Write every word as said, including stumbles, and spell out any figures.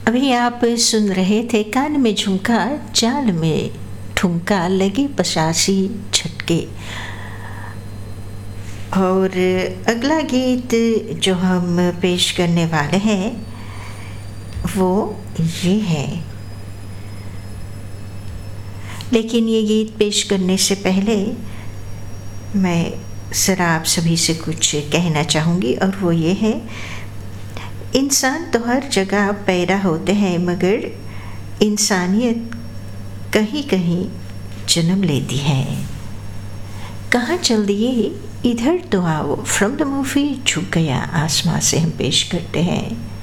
अभी आप सुन रहे थे कान में झुमका चाल में ठुमका लगे पचासी झटके। और अगला गीत जो हम पेश करने वाले हैं वो ये है। लेकिन ये गीत पेश करने से पहले मैं ज़रा आप सभी से कुछ कहना चाहूँगी, और वो ये है, इंसान तो हर जगह पैदा होते हैं मगर इंसानियत कहीं कहीं जन्म लेती है। कहाँ चल दिए इधर तो आओ, फ्रॉम द मूवी झुक गया आसमां से हम पेश करते हैं।